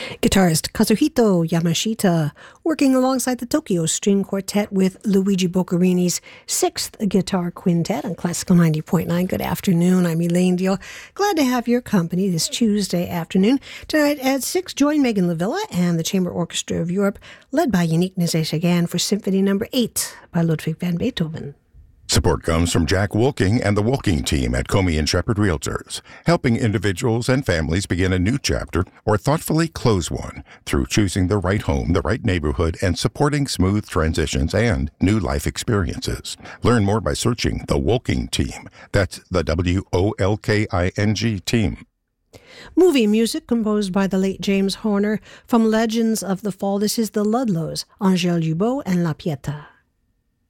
Guitarist Kazuhito Yamashita, working alongside the Tokyo String Quartet with Luigi Boccherini's 6th Guitar Quintet on Classical 90.9. Good afternoon, I'm Elaine Dill. Glad to have your company this Tuesday afternoon. Tonight at 6, join Megan Lavilla and the Chamber Orchestra of Europe, led by Yannick Nézet-Séguin for Symphony No. 8 by Ludwig van Beethoven. Support comes from Jack Wolking and the Wolking team at Comey and Shepherd Realtors, helping individuals and families begin a new chapter or thoughtfully close one through choosing the right home, the right neighborhood, and supporting smooth transitions and new life experiences. Learn more by searching the Wolking team. That's the WOLKING team. Movie music composed by the late James Horner from Legends of the Fall. This is the Ludlows, Angèle Dubot and La Pieta.